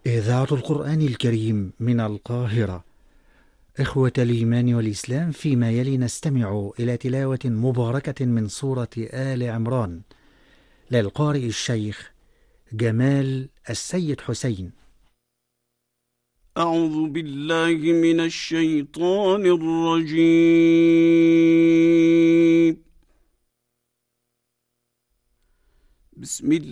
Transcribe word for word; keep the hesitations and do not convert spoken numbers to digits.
إذاعة القرآن الكريم من القاهرة. إخوة الإيمان والإسلام، فيما يلي نستمع إلى تلاوة مباركة من سورة آل عمران للقارئ الشيخ جمال السيد حسين. أعوذ بالله من الشيطان الرجيم. بسم الله